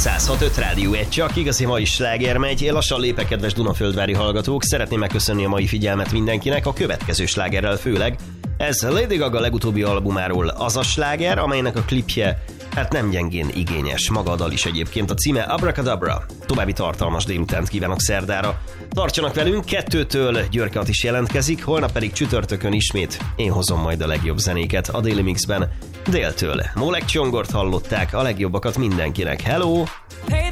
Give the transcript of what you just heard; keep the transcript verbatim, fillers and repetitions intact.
száz hat öt Rádió egy, csak igazi mai sláger megy. Én lassan lépek, kedves Dunaföldvári hallgatók. Szeretném megköszönni a mai figyelmet mindenkinek, a következő slágerrel főleg. Ez Lady Gaga legutóbbi albumáról az a sláger, amelynek a klipje hát nem gyengén igényes, maga a dal is egyébként. A címe Abracadabra. További tartalmas délutánt kívánok szerdára. Tartsanak velünk, kettőtől Györke is jelentkezik, holnap pedig csütörtökön ismét én hozom majd a legjobb zenéket a Daily Mixben. Déltől Molek Csongort hallották, a legjobbakat mindenkinek. Hello! Hey!